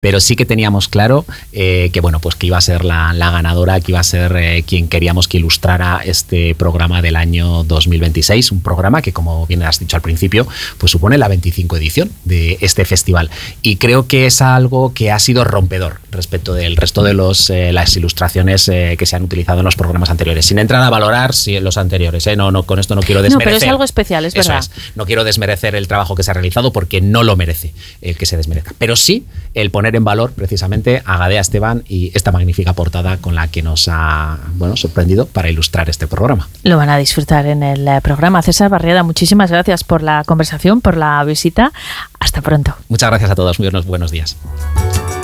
pero sí que teníamos claro que bueno, pues que iba a ser la ganadora, que iba a ser quien queríamos que ilustrara este programa del año 2026, un programa que, como bien has dicho al principio, pues supone la 25 edición de este festival, y creo que es algo que ha sido rompedor respecto del resto de las ilustraciones que se han utilizado en los programas anteriores, sin entrar a valorar los anteriores, no, con esto no quiero desmerecer. No, pero es algo especial, es verdad. No quiero desmerecer el trabajo que se ha realizado, porque no lo merece que se desmerezca, pero sí el poner en valor precisamente a Gadea Esteban y esta magnífica portada con la que nos ha sorprendido para ilustrar este programa. Lo van a disfrutar en el programa. César Barriada, muchísimas gracias por la conversación, por la visita. Hasta pronto. Muchas gracias a todos. Muy buenos días.